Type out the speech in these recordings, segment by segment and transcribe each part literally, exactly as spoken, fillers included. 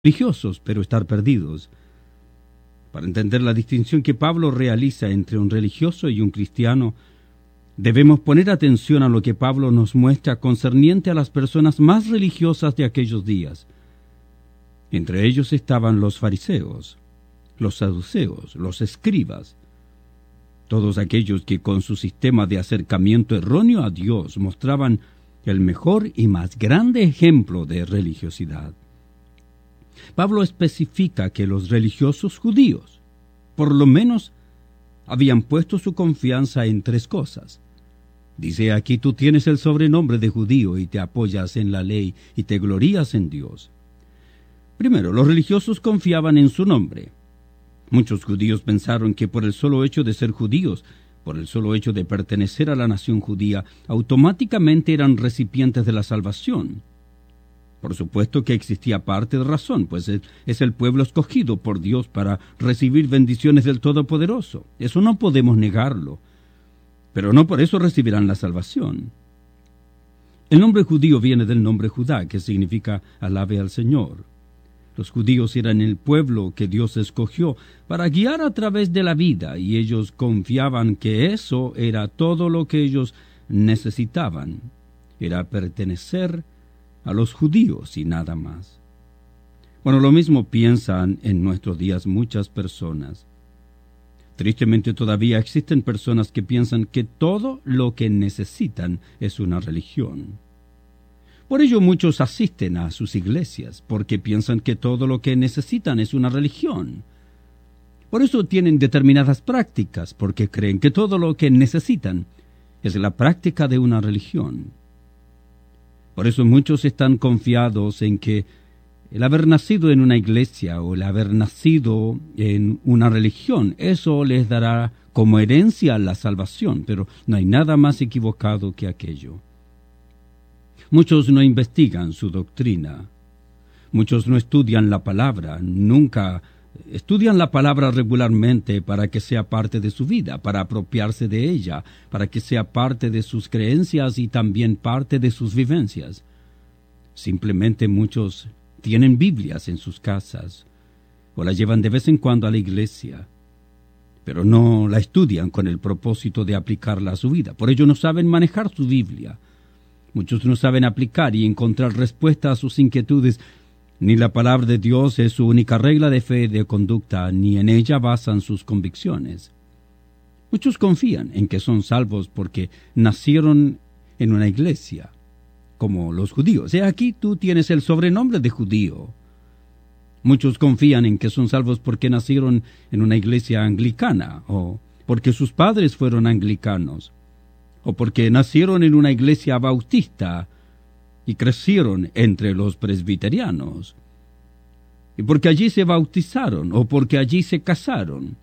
religiosos, pero estar perdidos. Para entender la distinción que Pablo realiza entre un religioso y un cristiano, debemos poner atención a lo que Pablo nos muestra concerniente a las personas más religiosas de aquellos días. Entre ellos estaban los fariseos, los saduceos, los escribas, todos aquellos que con su sistema de acercamiento erróneo a Dios mostraban el mejor y más grande ejemplo de religiosidad. Pablo especifica que los religiosos judíos, por lo menos, habían puesto su confianza en tres cosas. Dice aquí: tú tienes el sobrenombre de judío y te apoyas en la ley y te glorías en Dios. Primero, los religiosos confiaban en su nombre. Muchos judíos pensaron que por el solo hecho de ser judíos, por el solo hecho de pertenecer a la nación judía, automáticamente eran recipientes de la salvación. Por supuesto que existía parte de razón, pues es el pueblo escogido por Dios para recibir bendiciones del Todopoderoso. Eso no podemos negarlo. Pero no por eso recibirán la salvación. El nombre judío viene del nombre Judá, que significa alabe al Señor. Los judíos eran el pueblo que Dios escogió para guiar a través de la vida, y ellos confiaban que eso era todo lo que ellos necesitaban. Era pertenecer a los judíos y nada más. Bueno, lo mismo piensan en nuestros días muchas personas. Tristemente todavía existen personas que piensan que todo lo que necesitan es una religión. Por ello muchos asisten a sus iglesias, porque piensan que todo lo que necesitan es una religión. Por eso tienen determinadas prácticas, porque creen que todo lo que necesitan es la práctica de una religión. Por eso muchos están confiados en que el haber nacido en una iglesia o el haber nacido en una religión, eso les dará como herencia la salvación, pero no hay nada más equivocado que aquello. Muchos no investigan su doctrina. Muchos no estudian la palabra, nunca estudian la palabra regularmente para que sea parte de su vida, para apropiarse de ella, para que sea parte de sus creencias y también parte de sus vivencias. Simplemente muchos tienen Biblias en sus casas o la llevan de vez en cuando a la iglesia, pero no la estudian con el propósito de aplicarla a su vida. Por ello no saben manejar su Biblia. Muchos no saben aplicar y encontrar respuesta a sus inquietudes. Ni la palabra de Dios es su única regla de fe y de conducta, ni en ella basan sus convicciones. Muchos confían en que son salvos porque nacieron en una iglesia, como los judíos. He aquí tú tienes el sobrenombre de judío. Muchos confían en que son salvos porque nacieron en una iglesia anglicana, o porque sus padres fueron anglicanos, o porque nacieron en una iglesia bautista y crecieron entre los presbiterianos, y porque allí se bautizaron, o porque allí se casaron.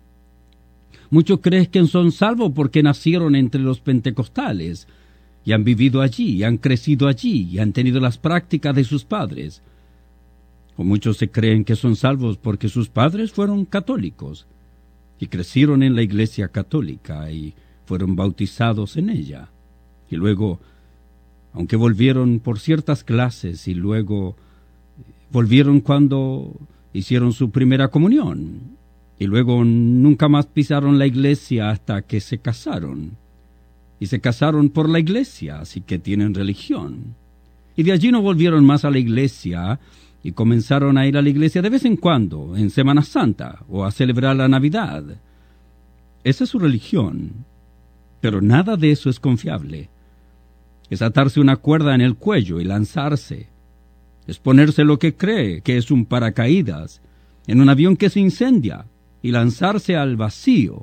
Muchos creen que son salvos porque nacieron entre los pentecostales, y han vivido allí, y han crecido allí, y han tenido las prácticas de sus padres. O muchos se creen que son salvos porque sus padres fueron católicos, y crecieron en la iglesia católica, y fueron bautizados en ella, y luego, aunque volvieron por ciertas clases, y luego volvieron cuando hicieron su primera comunión, y luego nunca más pisaron la iglesia hasta que se casaron, y se casaron por la iglesia, así que tienen religión, y de allí no volvieron más a la iglesia, y comenzaron a ir a la iglesia de vez en cuando, en Semana Santa, o a celebrar la Navidad. Esa es su religión. Pero nada de eso es confiable. Es atarse una cuerda en el cuello y lanzarse. Es ponerse lo que cree que es un paracaídas en un avión que se incendia y lanzarse al vacío,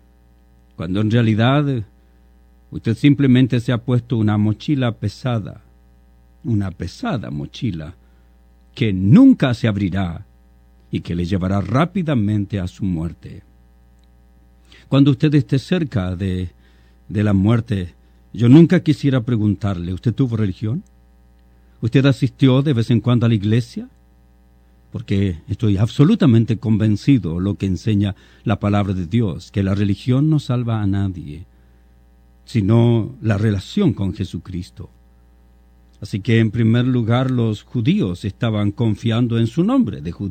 cuando en realidad usted simplemente se ha puesto una mochila pesada, una pesada mochila que nunca se abrirá y que le llevará rápidamente a su muerte. Cuando usted esté cerca de de la muerte, yo nunca quisiera preguntarle: ¿usted tuvo religión? ¿Usted asistió de vez en cuando a la iglesia? Porque estoy absolutamente convencido de lo que enseña la palabra de Dios, que la religión no salva a nadie, sino la relación con Jesucristo. Así que en primer lugar los judíos estaban confiando en su nombre de judío.